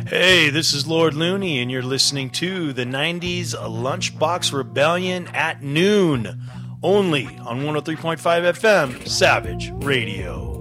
Hey, this is Lord Looney, and you're listening to the 90s Lunchbox Rebellion at noon, only on 103.5 FM, Savage Radio.